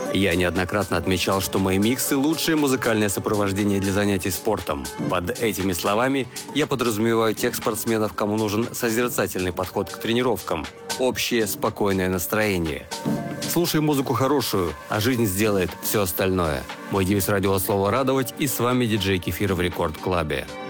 Я неоднократно отмечал, что мои миксы – лучшее музыкальное сопровождение для занятий спортом. Под этими словами я подразумеваю тех спортсменов, кому нужен созерцательный подход к тренировкам, общее спокойное настроение. Слушай музыку хорошую, а жизнь сделает все остальное. Мой девиз радиослова «Радовать», и с вами диджей Кефир в Рекорд Клабе.